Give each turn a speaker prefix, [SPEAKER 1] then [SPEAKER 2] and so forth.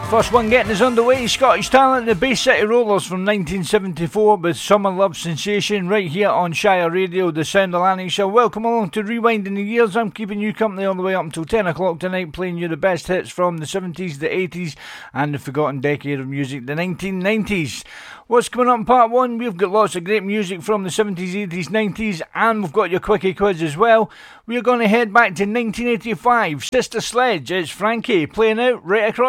[SPEAKER 1] First one getting us underway, Scottish talent, the Bay City Rollers from 1974 with Summer Love Sensation right here on Shire Radio, the sound of Lanarkshire. Welcome along to Rewinding the Years. I'm keeping you company all the way up until 10 o'clock tonight, playing you the best hits from the 70s, the 80s and the forgotten decade of music, the 1990s. What's coming up in part one? We've got lots of great music from the 70s, 80s, 90s, and we've got your quickie quiz as well. We're going to head back to 1985. Sister Sledge, it's Frankie playing out right across